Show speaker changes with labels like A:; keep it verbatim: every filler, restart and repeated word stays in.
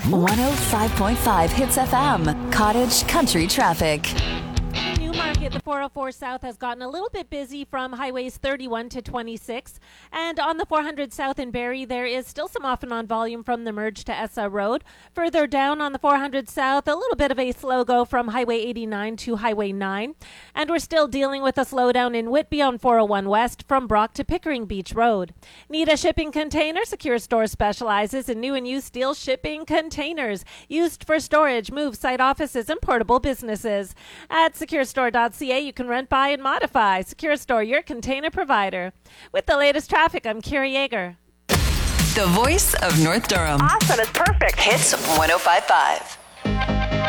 A: one oh five point five Hits F M, Cottage Country Traffic.
B: Newmarket, the four oh four South has gotten a little bit busy from highways thirty-one to twenty-six. And on the four hundred South in Barrie, there is still some off and on volume from the merge to Essa Road. Further down on the four hundred South, a little bit of a slow go from Highway eighty-nine to Highway nine. And we're still dealing with a slowdown in Whitby on four oh one West from Brock to Pickering Beach Road. Need a shipping container? Secure Store specializes in new and used steel shipping containers used for storage, move, site offices, and portable businesses. At secure store dot c a, you can rent, buy, and modify. Secure Store, your container provider. With the latest traffic, I'm Carrie Yeager.
A: The voice of North Durham.
C: Awesome, it's perfect.
A: Hits one oh five point five.